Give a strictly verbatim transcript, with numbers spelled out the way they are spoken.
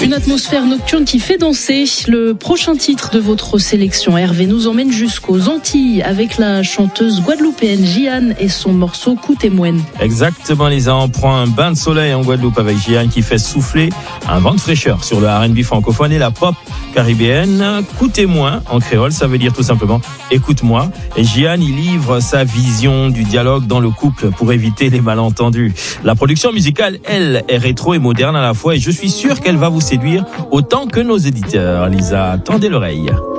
Une atmosphère nocturne qui fait danser. Le prochain titre de votre sélection, Hervé, nous emmène jusqu'aux Antilles avec la chanteuse guadeloupéenne Jiane et son morceau Coup témoin. Exactement, Lisa. On prend un bain de soleil en Guadeloupe avec Jiane qui fait souffler un vent de fraîcheur sur le R and B francophone et la pop caribéenne. Coup témoin en créole, ça veut dire tout simplement écoute-moi. Et Jiane, il livre sa vision du dialogue dans le couple pour éviter les malentendus. La production musicale, elle, est rétro et moderne à la fois et je suis sûr qu'elle va vous séduire autant que nos éditeurs. Lisa, tendez l'oreille.